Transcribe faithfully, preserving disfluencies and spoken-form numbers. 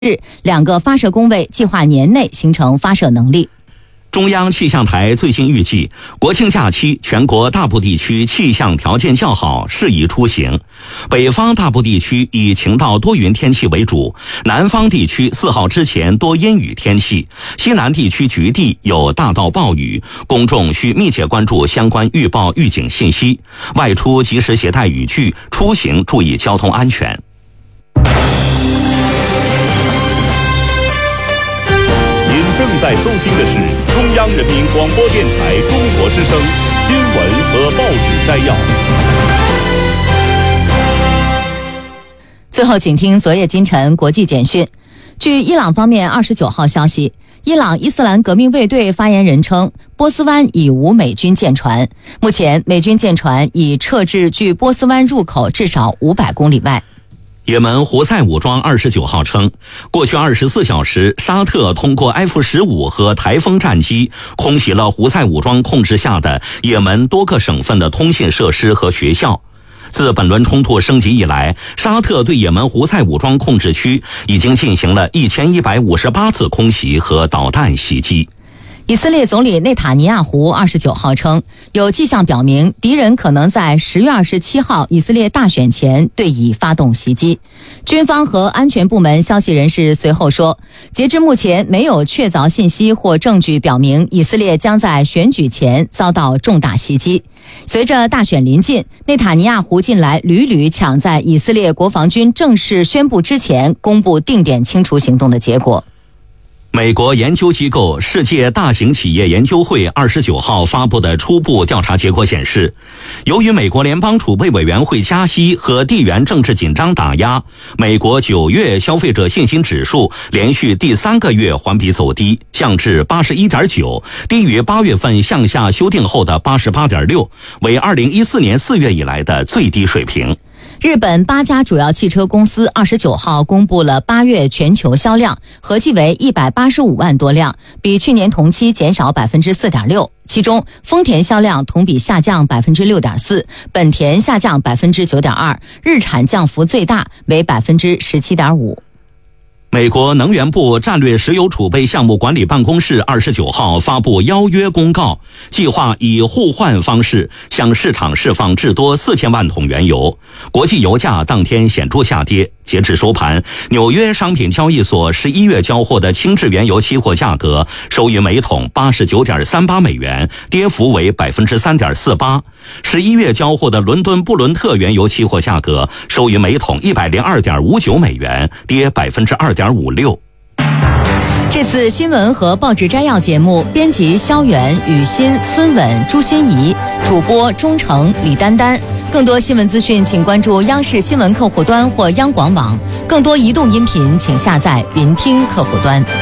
日，两个发射工位计划年内形成发射能力。 中央气象台最新预计，国庆假期全国大部地区气象条件较好，适宜出行。北方大部地区以晴到多云天气为主，南方地区四号之前多阴雨天气，西南地区局地有大到暴雨，公众需密切关注相关预报预警信息，外出及时携带雨具，出行注意交通安全。 正在收听的是中央人民广播电台中国之声新闻和报纸摘要。 最后，请听昨夜今晨国际简讯。据伊朗方面二十九号消息，伊朗伊斯兰革命卫队发言人称，波斯湾已无美军舰船，目前美军舰船已撤至距波斯湾入口至少五百公里外。 也门胡塞武装二十九号称，过去二十四小时，沙特通过 F 十五 和台风战机空袭了胡塞武装控制下的也门多个省份的通信设施和学校。自本轮冲突升级以来，沙特对也门胡塞武装控制区已经进行了一千一百五十八次空袭和导弹袭击。 以色列总理内塔尼亚胡二十九号称，有迹象表明敌人可能在十月二十七号以色列大选前对以发动袭击。军方和安全部门消息人士随后说，截至目前没有确凿信息或证据表明以色列将在选举前遭到重大袭击。随着大选临近，内塔尼亚胡近来屡屡抢在以色列国防军正式宣布之前公布定点清除行动的结果。 美国研究机构世界大型企业研究会二十九号发布的初步调查结果显示，由于美国联邦储备委员会加息和地缘政治紧张打压，美国九月消费者信心指数连续第三个月环比走低，降至 八十一点九， 低于八月份向下修订后的 八十八点六， 为二零一四年四月以来的最低水平。 日本八家主要汽车公司二十九号公布了八月全球销量，合计为一百八十五万多辆，比去年同期减少 百分之四点六。 其中丰田销量同比下降 百分之六点四， 本田下降 百分之九点二， 日产降幅最大为 百分之十七点五。 美国能源部战略石油储备项目管理办公室二十九号发布邀约公告，计划以互换方式向市场释放至多四千万桶原油。国际油价当天显著下跌，截至收盘，纽约商品交易所十一月交货的轻质原油期货价格收于每桶 八十九点三八美元，跌幅为 百分之三点四八。十一月交货的伦敦布伦特原油期货价格收于每桶 一百零二点五九美元，跌 百分之二点五六。 这次新闻和报纸摘要节目，编辑肖远、雨欣、孙稳、朱心怡，主播钟诚、李丹丹。更多新闻资讯，请关注央视新闻客户端或央广网。更多移动音频，请下载云听客户端。